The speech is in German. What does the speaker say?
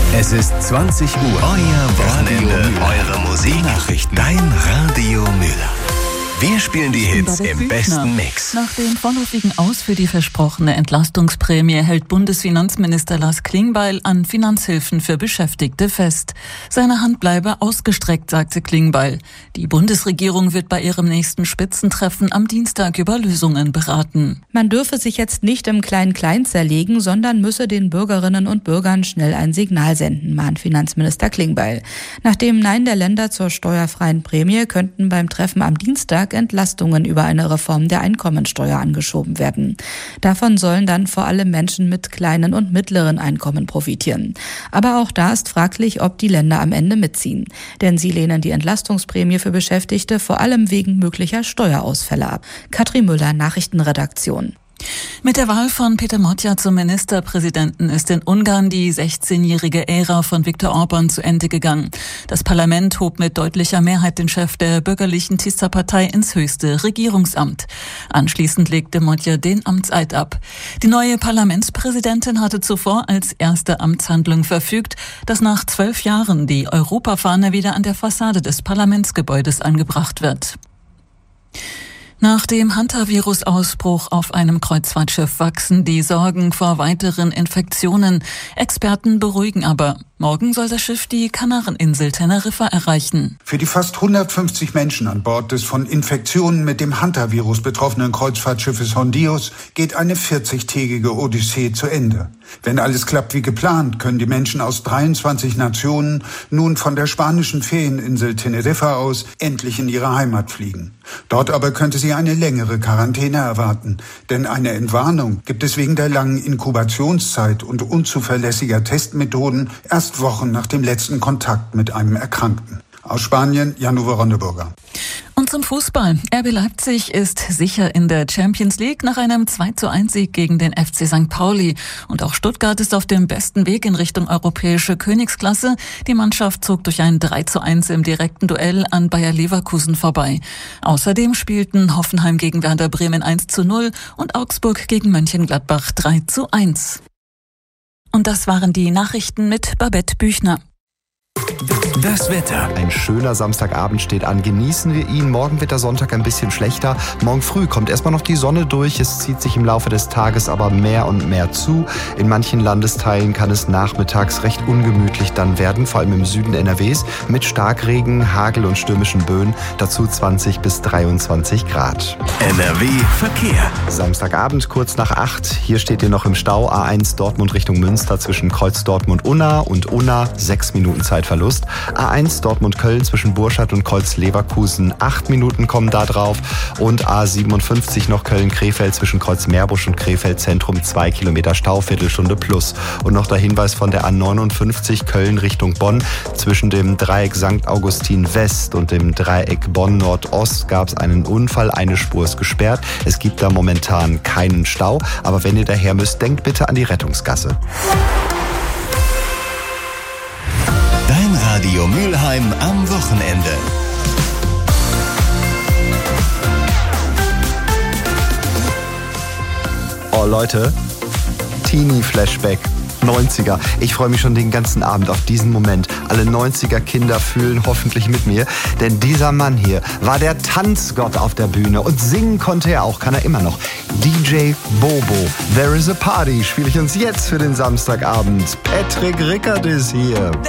Es ist 20 Uhr. Euer Wochenende, eure Musik, Nachrichten. Dein Radio Müller. Wir spielen die Hits im besten Mix. Nach dem vorläufigen Aus für die versprochene Entlastungsprämie hält Bundesfinanzminister Lars Klingbeil an Finanzhilfen für Beschäftigte fest. Seine Hand bleibe ausgestreckt, sagte Klingbeil. Die Bundesregierung wird bei ihrem nächsten Spitzentreffen am Dienstag über Lösungen beraten. Man dürfe sich jetzt nicht im Klein-Klein zerlegen, sondern müsse den Bürgerinnen und Bürgern schnell ein Signal senden, mahnt Finanzminister Klingbeil. Nach dem Nein der Länder zur steuerfreien Prämie könnten beim Treffen am Dienstag Entlastungen über eine Reform der Einkommensteuer angeschoben werden. Davon sollen dann vor allem Menschen mit kleinen und mittleren Einkommen profitieren. Aber auch da ist fraglich, ob die Länder am Ende mitziehen. Denn sie lehnen die Entlastungsprämie für Beschäftigte vor allem wegen möglicher Steuerausfälle ab. Katrin Müller, Nachrichtenredaktion. Mit der Wahl von Peter Motja zum Ministerpräsidenten ist in Ungarn die 16-jährige Ära von Viktor Orbán zu Ende gegangen. Das Parlament hob mit deutlicher Mehrheit den Chef der bürgerlichen Tisza-Partei ins höchste Regierungsamt. Anschließend legte Motja den Amtseid ab. Die neue Parlamentspräsidentin hatte zuvor als erste Amtshandlung verfügt, dass nach 12 Jahren die Europafahne wieder an der Fassade des Parlamentsgebäudes angebracht wird. Nach dem Hantavirus-Ausbruch auf einem Kreuzfahrtschiff wachsen die Sorgen vor weiteren Infektionen. Experten beruhigen aber. Morgen soll das Schiff die Kanareninsel Teneriffa erreichen. Für die fast 150 Menschen an Bord des von Infektionen mit dem Hantavirus betroffenen Kreuzfahrtschiffes Hondios geht eine 40-tägige Odyssee zu Ende. Wenn alles klappt wie geplant, können die Menschen aus 23 Nationen nun von der spanischen Ferieninsel Teneriffa aus endlich in ihre Heimat fliegen. Dort aber könnte sie eine längere Quarantäne erwarten, denn eine Entwarnung gibt es wegen der langen Inkubationszeit und unzuverlässiger Testmethoden erst Wochen nach dem letzten Kontakt mit einem Erkrankten. Aus Spanien, Jan-Uwe Ronneburger. Und zum Fußball. RB Leipzig ist sicher in der Champions League nach einem 2:1-Sieg gegen den FC St. Pauli. Und auch Stuttgart ist auf dem besten Weg in Richtung europäische Königsklasse. Die Mannschaft zog durch ein 3:1 im direkten Duell an Bayer Leverkusen vorbei. Außerdem spielten Hoffenheim gegen Werder Bremen 1:0 und Augsburg gegen Mönchengladbach 3:1. Und das waren die Nachrichten mit Babette Büchner. Das Wetter. Ein schöner Samstagabend steht an. Genießen wir ihn. Morgen wird der Sonntag ein bisschen schlechter. Morgen früh kommt erstmal noch die Sonne durch. Es zieht sich im Laufe des Tages aber mehr und mehr zu. In manchen Landesteilen kann es nachmittags recht ungemütlich dann werden, vor allem im Süden NRWs, mit Starkregen, Hagel und stürmischen Böen. Dazu 20 bis 23 Grad. NRW Verkehr. Samstagabend kurz nach 8. Hier steht ihr noch im Stau. A1 Dortmund Richtung Münster zwischen Kreuz Dortmund-Unna und Unna 6 Minuten Zeitverlust. A1 Dortmund-Köln zwischen Burscheid und Kreuz-Leverkusen 8 Minuten kommen da drauf. Und A57 noch Köln-Krefeld zwischen Kreuz-Meerbusch und Krefeld-Zentrum 2 Kilometer Stau, Viertelstunde plus. Und noch der Hinweis von der A59 Köln Richtung Bonn. Zwischen dem Dreieck St. Augustin West und dem Dreieck Bonn Nordost gab es einen Unfall. Eine Spur ist gesperrt. Es gibt da momentan keinen Stau. Aber wenn ihr daher müsst, denkt bitte an die Rettungsgasse. Dein Radio Mülheim am Wochenende. Oh Leute, Teenie-Flashback. 90er. Ich freue mich schon den ganzen Abend auf diesen Moment. Alle 90er Kinder fühlen hoffentlich mit mir, denn dieser Mann hier war der Tanzgott auf der Bühne und singen konnte er auch, kann er immer noch. DJ Bobo. There is a Party spiele ich uns jetzt für den Samstagabend. Patrick Rickert ist hier.